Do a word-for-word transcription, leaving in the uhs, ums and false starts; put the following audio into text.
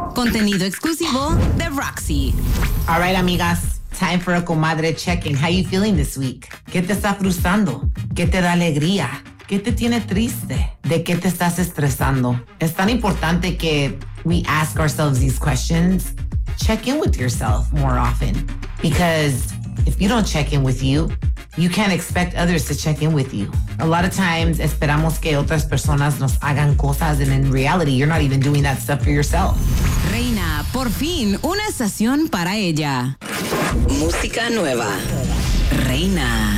Contenido exclusivo de Roxy. All right, amigas. Time for a comadre check-in. How you feeling this week? ¿Qué te está frustrando? ¿Qué te da alegría? ¿Qué te tiene triste? ¿De qué te estás estresando? Es tan importante que we ask ourselves these questions. Check in with yourself more often. Because if you don't check in with you, you can't expect others to check in with you. A lot of times, esperamos que otras personas nos hagan cosas, and in reality, you're not even doing that stuff for yourself. Reina, por fin, una estación para ella. Música nueva. Reina.